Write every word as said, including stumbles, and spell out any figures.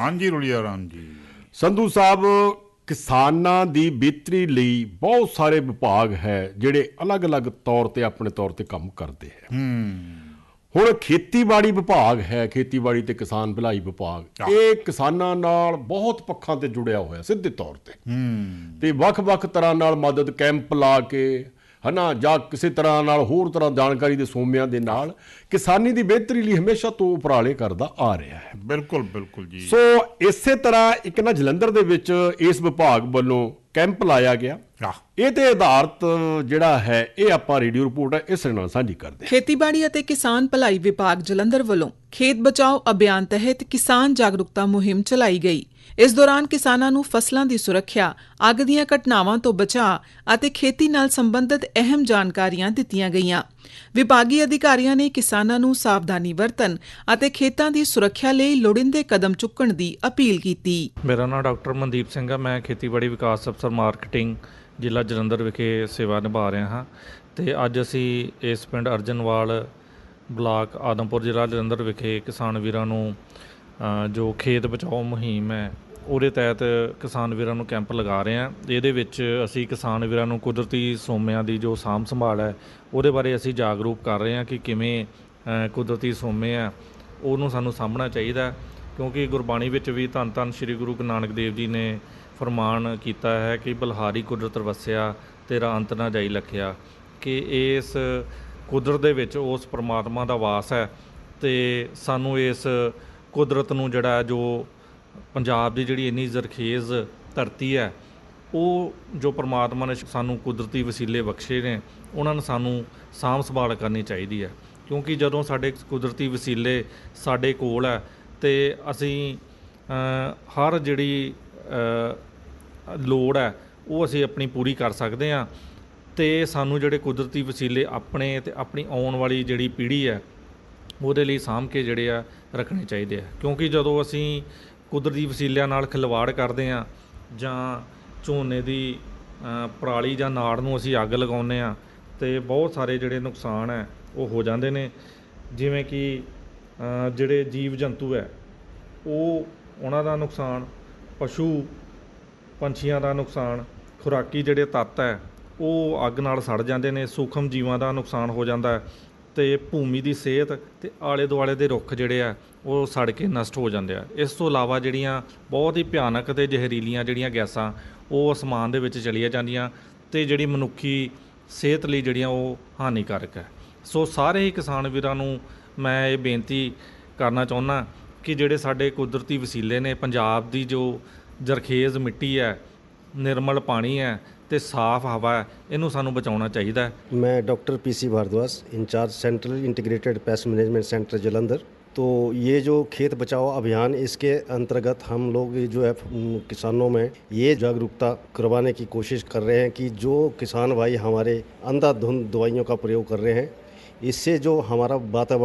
ਹਾਂਜੀ ਰੁਲੀਆ ਰਾਮ ਜੀ। ਸੰਧੂ ਸਾਹਿਬ, ਕਿਸਾਨਾਂ ਦੀ ਬਿਹਤਰੀ ਲਈ ਬਹੁਤ ਸਾਰੇ ਵਿਭਾਗ ਹੈ ਜਿਹੜੇ ਅਲੱਗ-ਅਲੱਗ ਤੌਰ ਤੇ ਆਪਣੇ ਤੌਰ ਤੇ ਕੰਮ ਕਰਦੇ ਹੈ। ਹੁਣ ਖੇਤੀਬਾੜੀ ਵਿਭਾਗ ਹੈ, ਖੇਤੀਬਾੜੀ ਤੇ ਕਿਸਾਨ ਭਲਾਈ ਵਿਭਾਗ, ਇਹ ਕਿਸਾਨਾਂ ਨਾਲ ਬਹੁਤ ਪੱਖਾਂ ਤੇ ਜੁੜਿਆ ਹੋਇਆ ਸਿੱਧੇ ਤੌਰ ਤੇ ਤੇ ਵੱਖ-ਵੱਖ ਤਰ੍ਹਾਂ ਨਾਲ ਮਦਦ ਕੈਂਪ ਲਾ ਕੇ ਹੈ ਨਾ, ਜਾਂ ਕਿਸੇ ਤਰ੍ਹਾਂ ਨਾਲ ਹੋਰ ਤਰ੍ਹਾਂ ਜਾਣਕਾਰੀ ਦੇ ਸੋਮਿਆਂ ਦੇ ਨਾਲ ਕਿਸਾਨੀ ਦੀ ਬਿਹਤਰੀ ਲਈ ਹਮੇਸ਼ਾ ਤੋਂ ਉਪਰਾਲੇ ਕਰਦਾ ਆ ਰਿਹਾ ਹੈ। ਬਿਲਕੁਲ ਬਿਲਕੁਲ ਜੀ। ਸੋ ਇਸੇ ਤਰ੍ਹਾਂ ਇੱਕ ਨਾ ਜਲੰਧਰ ਦੇ ਵਿੱਚ ਇਸ ਵਿਭਾਗ ਵੱਲੋਂ ਕੈਂਪ ਲਾਇਆ ਗਿਆ। ਇਹ ਤੇ ਆਧਾਰਿਤ ਜਿਹੜਾ ਹੈ ਇਹ ਆਪਾਂ ਰੇਡੀਓ ਰਿਪੋਰਟ ਹੈ ਇਸ ਨਾਲ ਸਾਂਝੀ ਕਰਦੇ ਹਾਂ। ਖੇਤੀਬਾੜੀ ਅਤੇ ਕਿਸਾਨ ਭਲਾਈ ਵਿਭਾਗ ਜਲੰਧਰ ਵੱਲੋਂ ਖੇਤ ਬਚਾਓ ਅਭਿਆਨ ਤਹਿਤ ਕਿਸਾਨ ਜਾਗਰੂਕਤਾ ਮੁਹਿੰਮ ਚਲਾਈ ਗਈ। ਇਸ ਦੌਰਾਨ ਕਿਸਾਨਾਂ ਨੂੰ ਫਸਲਾਂ ਦੀ ਸੁਰੱਖਿਆ, ਅੱਗ ਦੀਆਂ ਘਟਨਾਵਾਂ ਤੋਂ ਬਚਾਅ ਅਤੇ ਖੇਤੀ ਨਾਲ ਸੰਬੰਧਿਤ ਅਹਿਮ ਜਾਣਕਾਰੀਆਂ ਦਿੱਤੀਆਂ ਗਈਆਂ। ਵਿਭਾਗੀ ਅਧਿਕਾਰੀਆਂ ਨੇ ਕਿਸਾਨਾਂ ਨੂੰ ਸਾਵਧਾਨੀ ਵਰਤਣ ਅਤੇ ਖੇਤਾਂ ਦੀ ਸੁਰੱਖਿਆ ਲਈ ਲੋੜੀਂਦੇ ਕਦਮ ਚੁੱਕਣ ਦੀ ਅਪੀਲ ਕੀਤੀ। ਮੇਰਾ ਨਾਮ ਡਾਕਟਰ ਮਨਦੀਪ ਸਿੰਘ ਹੈ। ਮੈਂ ਖੇਤੀਬਾੜੀ ਵਿਕਾਸ ਅਫਸਰ ਮਾਰਕੀਟਿੰਗ ਜ਼ਿਲ੍ਹਾ ਜਲੰਧਰ ਵਿਖੇ ਸੇਵਾ ਨਿਭਾ ਰਿਹਾ ਹਾਂ ਅਤੇ ਅੱਜ ਅਸੀਂ ਇਸ ਪਿੰਡ ਅਰਜਨਵਾਲ, ਬਲਾਕ ਆਦਮਪੁਰ, ਜ਼ਿਲ੍ਹਾ ਜਲੰਧਰ ਵਿਖੇ ਕਿਸਾਨ ਵੀਰਾਂ ਨੂੰ ਜੋ ਖੇਤ ਬਚਾਓ ਮੁਹਿੰਮ ਹੈ ਉਹਦੇ ਤਹਿਤ ਕਿਸਾਨ ਵੀਰਾਂ ਨੂੰ ਕੈਂਪ ਲਗਾ ਰਹੇ ਹਾਂ। ਇਹਦੇ ਵਿੱਚ ਅਸੀਂ ਕਿਸਾਨ ਵੀਰਾਂ ਨੂੰ ਕੁਦਰਤੀ ਸੋਮਿਆਂ ਦੀ ਜੋ ਸਾਂਭ ਸੰਭਾਲ ਹੈ ਉਹਦੇ ਬਾਰੇ ਅਸੀਂ ਜਾਗਰੂਕ ਕਰ ਰਹੇ ਹਾਂ ਕਿ ਕਿਵੇਂ ਕੁਦਰਤੀ ਸੋਮੇ ਆ ਉਹਨੂੰ ਸਾਨੂੰ ਸਾਂਭਣਾ ਚਾਹੀਦਾ, ਕਿਉਂਕਿ ਗੁਰਬਾਣੀ ਵਿੱਚ ਵੀ ਧੰਨ ਧੰਨ ਸ਼੍ਰੀ ਗੁਰੂ ਨਾਨਕ ਦੇਵ ਜੀ ਨੇ ਫਰਮਾਨ ਕੀਤਾ ਹੈ ਕਿ ਬਲਿਹਾਰੀ ਕੁਦਰਤ ਵਸਿਆ, ਤੇਰਾ ਅੰਤ ਨਾ ਜਾਈ ਲਖਿਆ, ਕਿ ਇਸ ਕੁਦਰਤ ਦੇ ਵਿੱਚ ਉਸ ਪਰਮਾਤਮਾ ਦਾ ਵਾਸ ਹੈ ਅਤੇ ਸਾਨੂੰ ਇਸ ਕੁਦਰਤ ਨੂੰ ਜਿਹੜਾ ਜੋ ਪੰਜਾਬ ਦੀ ਜਿਹੜੀ ਇੰਨੀ ਜ਼ਰਖੇਜ਼ ਧਰਤੀ ਹੈ ਉਹ ਜੋ ਪਰਮਾਤਮਾ ਨੇ ਸਾਨੂੰ ਕੁਦਰਤੀ ਵਸੀਲੇ ਬਖਸ਼ੇ ਨੇ ਉਹਨਾਂ ਨੂੰ ਸਾਨੂੰ ਸਾਂਭ ਸੰਭਾਲ ਕਰਨੀ ਚਾਹੀਦੀ ਹੈ। ਕਿਉਂਕਿ ਜਦੋਂ ਸਾਡੇ ਕੁਦਰਤੀ ਵਸੀਲੇ ਸਾਡੇ ਕੋਲ ਹੈ ਅਤੇ ਅਸੀਂ ਹਰ ਜਿਹੜੀ ਲੋੜ ਹੈ ਉਹ ਅਸੀਂ ਆਪਣੀ ਪੂਰੀ ਕਰ ਸਕਦੇ ਹਾਂ ਅਤੇ ਸਾਨੂੰ ਜਿਹੜੇ ਕੁਦਰਤੀ ਵਸੀਲੇ ਆਪਣੇ ਅਤੇ ਆਪਣੀ ਆਉਣ ਵਾਲੀ ਜਿਹੜੀ ਪੀੜ੍ਹੀ ਹੈ ਉਹਦੇ ਲਈ ਸਾਂਭ ਕੇ ਜਿਹੜੇ ਆ ਰੱਖਣੇ ਚਾਹੀਦੇ ਆ। ਕਿਉਂਕਿ ਜਦੋਂ ਅਸੀਂ ਕੁਦਰਤੀ ਵਸੀਲਿਆਂ ਨਾਲ ਖਿਲਵਾੜ ਕਰਦੇ ਹਾਂ ਜਾਂ ਝੋਨੇ ਦੀ ਪਰਾਲੀ ਜਾਂ ਨਾੜ ਨੂੰ ਅਸੀਂ ਅੱਗ ਲਗਾਉਂਦੇ ਹਾਂ ਅਤੇ ਬਹੁਤ ਸਾਰੇ ਜਿਹੜੇ ਨੁਕਸਾਨ ਹੈ ਉਹ ਹੋ ਜਾਂਦੇ ਨੇ। ਜਿਵੇਂ ਕਿ ਜਿਹੜੇ ਜੀਵ ਜੰਤੂ ਹੈ ਉਹ ਉਹਨਾਂ ਦਾ ਨੁਕਸਾਨ, ਪਸ਼ੂ ਪੰਛੀਆਂ ਦਾ ਨੁਕਸਾਨ, ਖੁਰਾਕੀ ਜਿਹੜੇ ਤੱਤ ਹੈ ਉਹ ਅੱਗ ਨਾਲ ਸੜ ਜਾਂਦੇ ਨੇ, ਸੂਖਮ ਜੀਵਾਂ ਦਾ ਨੁਕਸਾਨ ਹੋ ਜਾਂਦਾ ਹੈ ਅਤੇ ਭੂਮੀ ਦੀ ਸਿਹਤ ਅਤੇ ਆਲੇ ਦੁਆਲੇ ਦੇ ਰੁੱਖ ਜਿਹੜੇ ਆ ਉਹ ਸੜ ਕੇ ਨਸ਼ਟ ਹੋ ਜਾਂਦੇ ਆ। ਇਸ ਤੋਂ ਇਲਾਵਾ ਜਿਹੜੀਆਂ ਬਹੁਤ ਹੀ ਭਿਆਨਕ ਅਤੇ ਜ਼ਹਿਰੀਲੀਆਂ ਜਿਹੜੀਆਂ ਗੈਸਾਂ ਉਹ ਅਸਮਾਨ ਦੇ ਵਿੱਚ ਚਲੀਆਂ ਜਾਂਦੀਆਂ ਅਤੇ ਜਿਹੜੀ ਮਨੁੱਖੀ ਸਿਹਤ ਲਈ ਜਿਹੜੀਆਂ ਉਹ ਹਾਨੀਕਾਰਕ ਹੈ। ਸੋ ਸਾਰੇ ਹੀ ਕਿਸਾਨ ਵੀਰਾਂ ਨੂੰ ਮੈਂ ਇਹ ਬੇਨਤੀ ਕਰਨਾ ਚਾਹੁੰਦਾ ਕਿ ਜਿਹੜੇ ਸਾਡੇ ਕੁਦਰਤੀ ਵਸੀਲੇ ਨੇ, ਪੰਜਾਬ ਦੀ ਜੋ ਜ਼ਰਖੇਜ਼ ਮਿੱਟੀ ਹੈ, ਨਿਰਮਲ ਪਾਣੀ ਹੈ ਤੇ ਸਾਫ਼ हवा है, इनू सानू बचाना चाहिए। मैं doctor P C Bhardwaj, in charge central integrated pest management centre Jalandhar. तो ये जो खेत बचाओ अभियान, इसके अंतर्गत हम लोग जो है किसानों में ये जागरूकता करवाने की कोशिश कर रहे हैं कि जो किसान भाई हमारे अंधाधुंध दवाइयों का प्रयोग कर रहे हैं, इससे जो हमारा वातावरण